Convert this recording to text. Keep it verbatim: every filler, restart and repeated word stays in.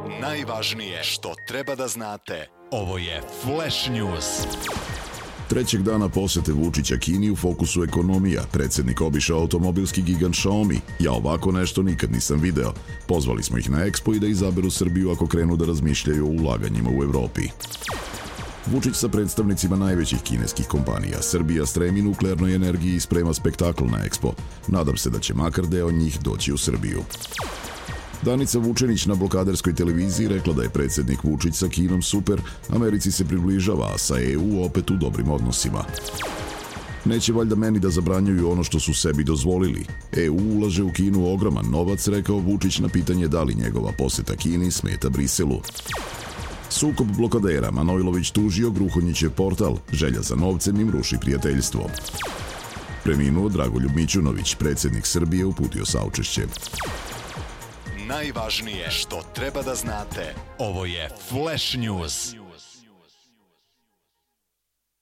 Najvažnije što treba da znate. Ovo je Flash News. Trećeg dana posete Vučića Kini u fokusu ekonomija. Predsjednik obišao automobilski gigant Xiaomi. Ja ovako nešto nikad nisam video. Pozvali smo ih na Expo i da izaberu Srbiju ako krenu da razmišljaju o ulaganjima u Evropi. Vučić sa predstavnicima najvećih kineskih kompanija. Srbija stremi nuklearnoj energiji i sprema spektakl na Expo. Nadam se da će makar deo njih doći u Srbiju. Danica Vučenić na blokaderskoj televiziji rekla da je predsjednik Vučić sa Kinom super, Americi se približava, a sa E U opet u dobrim odnosima. Neće valjda meni da zabranjuju ono što su sebi dozvolili. E U ulaže u Kinu ogroman novac, rekao Vučić na pitanje da li njegova poseta Kini smeta Briselu. Sukob blokadera, Manojlović tužio Gruhonjićev portal, želja za novcem im ruši prijateljstvo. Preminuo Dragoljub Mićunović, predsjednik Srbije uputio saučešće. Najvažnije što treba da znate. Ovo je Flash News.